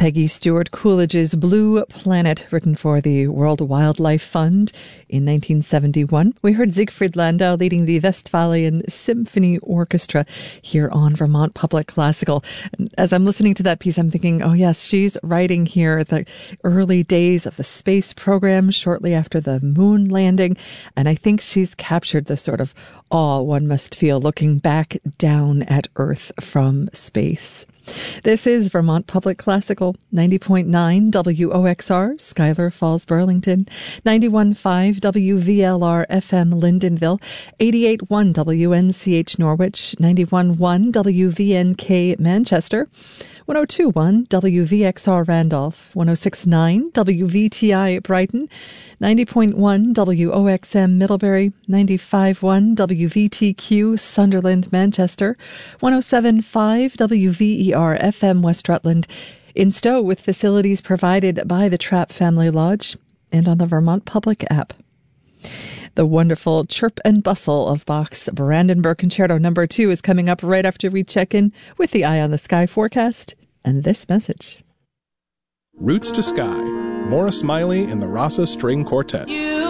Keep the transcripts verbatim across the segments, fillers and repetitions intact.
Peggy Stewart Coolidge's Blue Planet, written for the World Wildlife Fund in nineteen seventy-one. We heard Siegfried Landau leading the Westphalian Symphony Orchestra here on Vermont Public Classical. And as I'm listening to that piece, I'm thinking, oh yes, she's writing here the early days of the space program shortly after the moon landing. And I think she's captured the sort of awe one must feel looking back down at Earth from space. This is Vermont Public Classical, ninety point nine W O X R, Schuyler Falls, Burlington, ninety-one point five W V L R F M, Lyndonville, eighty-eight point one W N C H, Norwich, ninety-one point one W V N K, Manchester, one oh two point one W V X R, Randolph, one oh six point nine W V T I, Brighton, ninety point one W O X M, Middlebury, ninety-five point one W V T Q, Sunderland, Manchester, one oh seven point five W V E R F M, West Rutland, in Stowe with facilities provided by the Trapp Family Lodge, and on the Vermont Public app. The wonderful chirp and bustle of Bach's Brandenburg Concerto number two is coming up right after we check in with the Eye on the Sky forecast and this message. Roots to Sky, Maura Smiley and the Rasa String Quartet.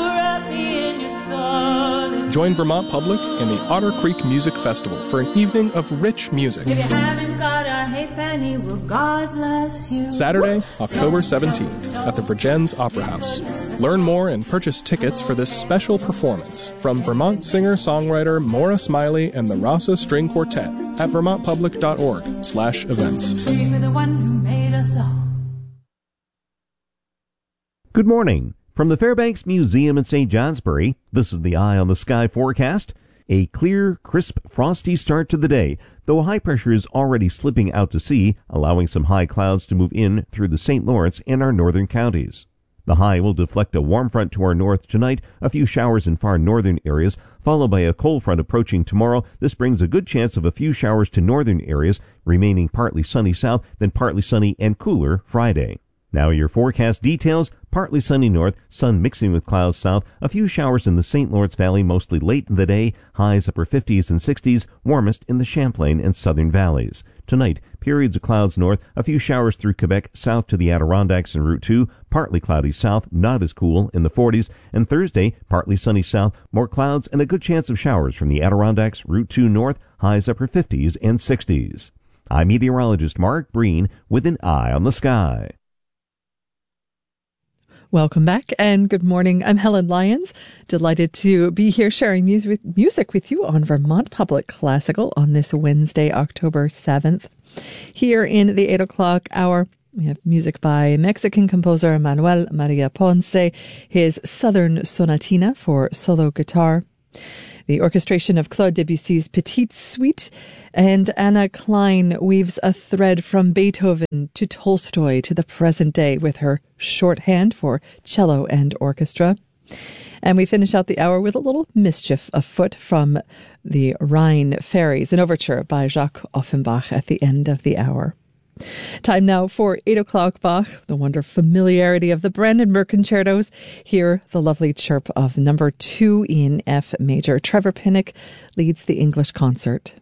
Join Vermont Public in the Otter Creek Music Festival for an evening of rich music. If you haven't got a halfpenny, well, God bless you. Saturday, October seventeenth, at the Vergennes Opera House. Learn more and purchase tickets for this special performance from Vermont singer-songwriter Maura Smiley and the Rasa String Quartet at vermontpublic.org slash events. Good morning. From the Fairbanks Museum in Saint Johnsbury, this is the Eye on the Sky forecast. A clear, crisp, frosty start to the day, though high pressure is already slipping out to sea, allowing some high clouds to move in through the Saint Lawrence and our northern counties. The high will deflect a warm front to our north tonight, a few showers in far northern areas, followed by a cold front approaching tomorrow. This brings a good chance of a few showers to northern areas, remaining partly sunny south, then partly sunny and cooler Friday. Now your forecast details: partly sunny north, sun mixing with clouds south, a few showers in the Saint Lawrence Valley mostly late in the day, highs upper fifties and sixties, warmest in the Champlain and southern valleys. Tonight, periods of clouds north, a few showers through Quebec south to the Adirondacks and Route two, partly cloudy south, not as cool, in the forties, and Thursday, partly sunny south, more clouds and a good chance of showers from the Adirondacks, Route two north, highs upper fifties and sixties. I'm meteorologist Mark Breen with an Eye on the Sky. Welcome back and good morning. I'm Helen Lyons, delighted to be here sharing music with, music with you on Vermont Public Classical on this Wednesday, October seventh. Here in the eight o'clock hour, we have music by Mexican composer Manuel Maria Ponce, his Southern Sonatina for solo guitar, the orchestration of Claude Debussy's Petite Suite, and Anna Klein weaves a thread from Beethoven to Tolstoy to the present day with her shorthand for cello and orchestra. And we finish out the hour with a little mischief afoot from the Rhine Fairies, an overture by Jacques Offenbach at the end of the hour. Time now for eight o'clock Bach, the wonder familiarity of the Brandenburg Concertos. Hear the lovely chirp of number two in F major. Trevor Pinnock leads the English concert.